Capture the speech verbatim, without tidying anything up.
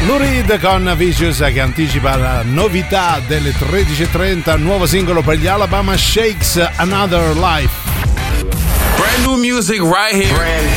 Lou Reed con Vicious che anticipa la novità delle tredici e trenta, nuovo singolo per gli Alabama Shakes, Another Life. Brand new music right here. Brand